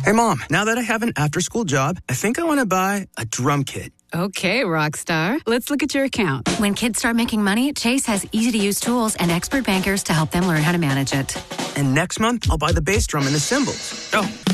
Hey, Mom, now that I have an after-school job, I think I want to buy a drum kit. Okay, Rockstar. Let's look at your account. When kids start making money, Chase has easy-to-use tools and expert bankers to help them learn how to manage it. And next month, I'll buy the bass drum and the cymbals. Oh,